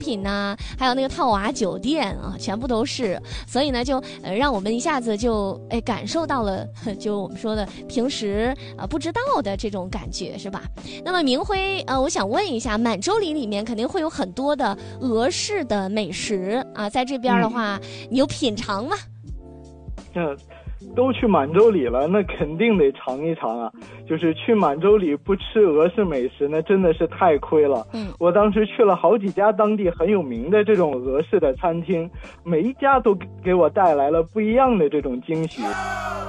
品呐，还有那个套娃酒店啊，全部都是。所以呢，就让我们一下子就感受到了，就我们说的平时不知道的这种感觉，是吧？那么明辉我想问一下，满洲里面肯定会有很多的俄式的美食啊，在这边的话，你有品尝吗？ 都去满洲里了，那肯定得尝一尝啊！就是去满洲里不吃俄式美食，那真的是太亏了。我当时去了好几家当地很有名的这种俄式的餐厅，每一家都给我带来了不一样的这种惊喜。